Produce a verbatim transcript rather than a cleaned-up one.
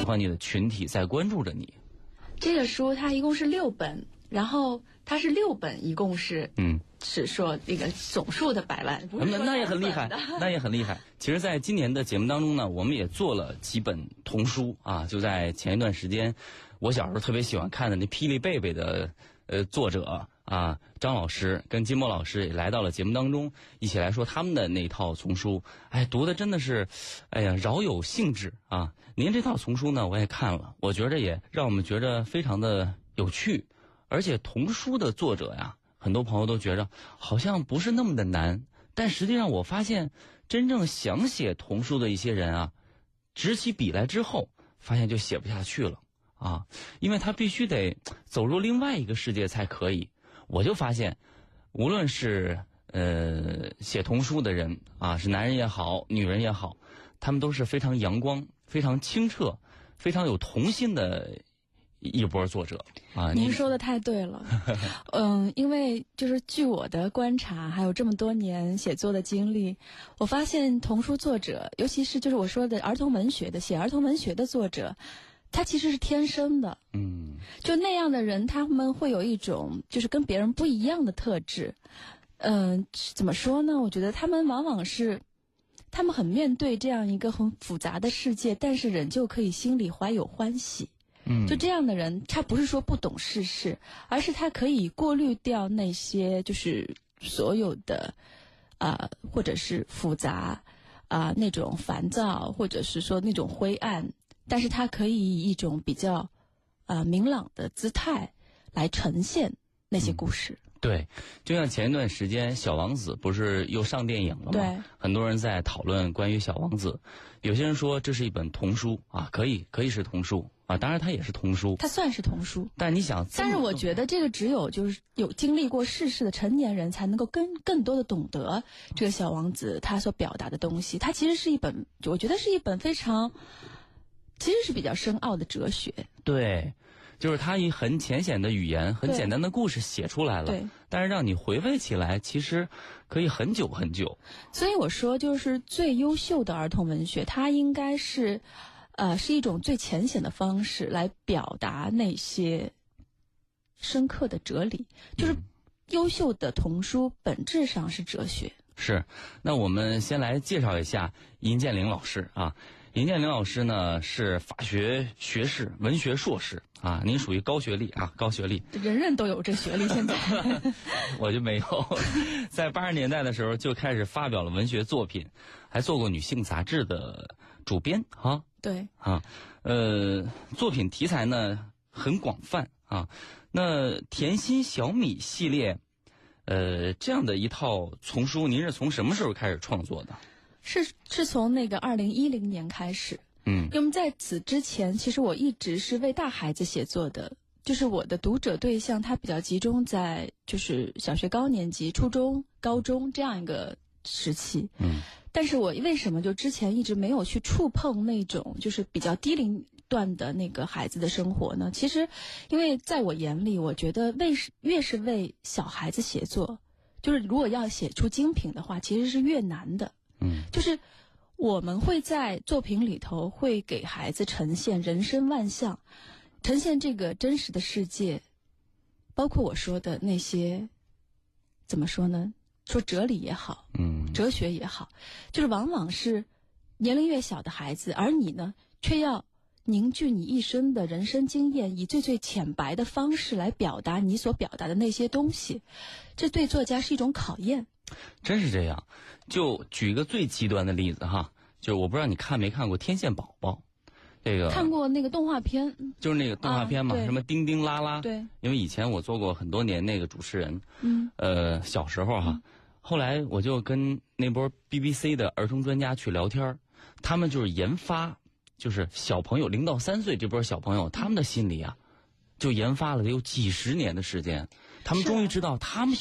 喜欢你的群体在关注着你。 这个书它一共是六本，然后它是六本，一共是嗯，是说那个总数的百万，不是那也很厉害，那也很厉害。其实，在今年的节目当中呢，我们也做了几本童书啊。就在前一段时间，我小时候特别喜欢看的那《霹雳贝贝》的呃作者啊张老师跟金墨老师也来到了节目当中，一起来说他们的那一套丛书。哎，读的真的是，哎呀，饶有兴致啊！您这套丛书呢，我也看了，我觉着也让我们觉着非常的有趣，而且童书的作者呀，很多朋友都觉着好像不是那么的难，但实际上我发现，真正想写童书的一些人啊，执起笔来之后，发现就写不下去了啊，因为他必须得走入另外一个世界才可以。我就发现，无论是呃写童书的人啊，是男人也好，女人也好，他们都是非常阳光、非常清澈、非常有童心的一波作者啊。 您说的太对了。嗯，因为就是据我的观察，还有这么多年写作的经历，我发现童书作者，尤其是就是我说的儿童文学的写儿童文学的作者，他其实是天生的。嗯，就那样的人，他们会有一种就是跟别人不一样的特质。嗯、呃，怎么说呢？我觉得他们往往是，他们很面对这样一个很复杂的世界，但是仍旧可以心里怀有欢喜。嗯，就这样的人，他不是说不懂世事，而是他可以过滤掉那些就是所有的啊、呃，或者是复杂啊、呃、那种烦躁，或者是说那种灰暗，但是他可以以一种比较啊、呃、明朗的姿态来呈现那些故事。 嗯，对，就像前一段时间《小王子》不是又上电影了吗？ 对， 很多人在讨论关于《小王子》，有些人说这是一本童书啊，可以可以是童书啊，当然它也是童书， 它算是童书。 但你想， 但是我觉得这个只有就是有经历过世事的成年人才能够更更多的懂得这个小王子他所表达的东西。它其实是一本，我觉得是一本非常，其实是比较深奥的哲学。 对。就是他以很浅显的语言、很简单的故事写出来了， 对， 但是让你回味起来，其实可以很久很久。 所以我说，就是最优秀的儿童文学，它应该是，呃，是一种最浅显的方式来表达那些深刻的哲理。就是优秀的童书本质上是哲学。 是，那我们先来介绍一下尹建玲老师啊。尹建玲老师呢是法学学士、文学硕士啊，您属于高学历啊，高学历。 人人都有这学历，现在我就没有。在八十年代的时候就开始发表了文学作品，还做过女性杂志的主编啊。 对啊，呃，作品题材呢很广泛啊。那甜心小米系列，呃，这样的一套丛书，您是从什么时候开始创作的？ 是是从那个二零一零年开始，嗯，因为在此之前，其实我一直是为大孩子写作的，就是我的读者对象，他比较集中在就是小学高年级、初中、高中这样一个时期，嗯，但是我为什么就之前一直没有去触碰那种就是比较低龄段的那个孩子的生活呢？其实，因为在我眼里，我觉得为越是为小孩子写作，就是如果要写出精品的话，其实是越难的。嗯，就是我们会在作品里头会给孩子呈现人生万象，呈现这个真实的世界，包括我说的那些，怎么说呢？说哲理也好，嗯，哲学也好，就是往往是年龄越小的孩子，而你呢，却要凝聚你一生的人生经验，以最最浅白的方式来表达你所表达的那些东西，这对作家是一种考验。 真是这样，就举一个最极端的例子哈，就是我不知道你看没看过《天线宝宝》，这个看过那个动画片， 就是那个动画片嘛， 啊、 什么叮叮啦啦， 对， 因为以前我做过很多年那个主持人，嗯，呃，小时候哈，嗯、后来我就跟那波 B B C 的儿童专家去聊天，他们就是研发，就是小朋友零到三岁这波小朋友，他们的心理啊。就研发了得有几十年的时间，他们终于知道他们